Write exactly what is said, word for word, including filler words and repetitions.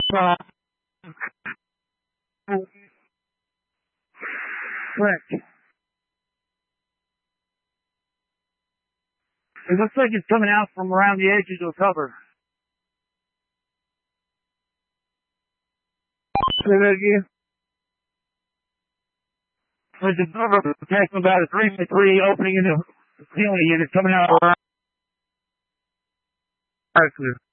Uh, Correct. It looks like it's coming out from around the edges of cover. Say that again. There's a cover protecting about a three by three opening in the ceiling unit coming out around.